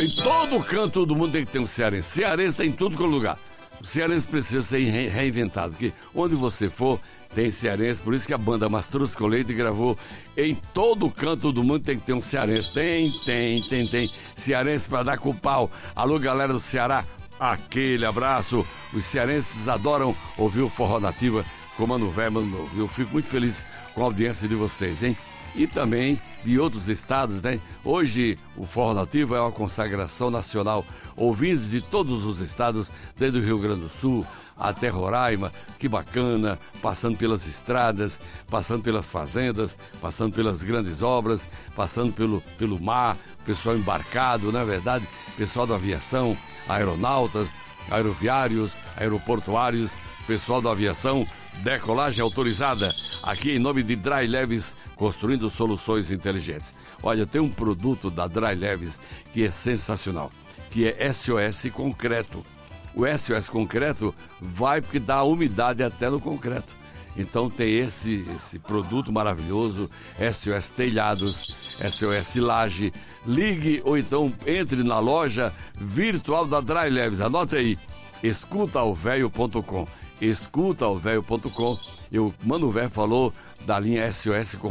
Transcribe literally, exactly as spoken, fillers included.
Em todo canto do mundo tem que ter um cearense. Cearense tem em tudo que é lugar. O cearense precisa ser re- reinventado, porque onde você for, tem cearense. Por isso que a banda Mastruz com Leite gravou em todo canto do mundo tem que ter um cearense. Tem, tem, tem, tem. Cearense pra dar com o pau. Alô, galera do Ceará, aquele abraço. Os cearenses adoram ouvir o Forró Nativa com Mano Velho, Mano Novo. Eu fico muito feliz com a audiência de vocês, hein? E também de outros estados, né? Hoje o Forró Nativo é uma consagração nacional. Ouvintes de todos os estados, desde o Rio Grande do Sul até Roraima, que bacana, passando pelas estradas, passando pelas fazendas, passando pelas grandes obras, passando pelo, pelo mar, pessoal embarcado, não é verdade? Pessoal da aviação, aeronautas, aeroviários, aeroportuários, pessoal da aviação, decolagem autorizada, aqui em nome de Dry Leves, construindo soluções inteligentes. Olha, tem um produto da Dry Leves que é sensacional, que é S O S Concreto. O S O S Concreto vai porque dá umidade até no concreto. Então tem esse, esse produto maravilhoso, S O S Telhados, S O S Laje. Ligue ou então entre na loja virtual da Dry Leves. Anote aí, escuta o velho ponto com. escuta o velho ponto com. O Mano Velho falou da linha S O S Concreto.